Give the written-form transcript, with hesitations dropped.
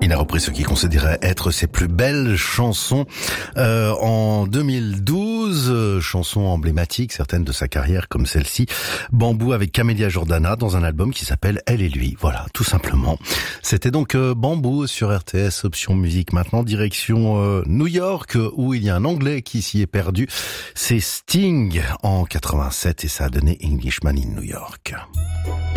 Il a repris ce qu'il considérait être ses plus belles chansons en 2012, chansons emblématiques, certaines de sa carrière comme celle-ci, Bambou avec Camélia Jordana dans un album qui s'appelle Elle et lui. Voilà, tout simplement. C'était donc Bambou sur RTS Option Musique. Maintenant, direction New York où il y a un Anglais qui s'y est perdu. C'est Sting en 87 et ça a donné Englishman in New York.